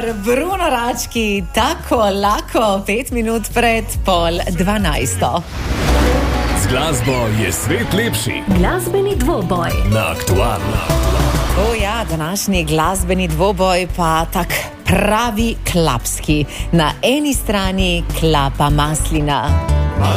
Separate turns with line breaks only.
Bruno Rački, tako lako, 5 minut pred 11:30.
Z glasbo je svet lepši.
Glasbeni dvoboj
Na Aktualno.
Ja, današnji glasbeni dvoboj pa tak pravi klapski. Na eni strani klapa Maslina.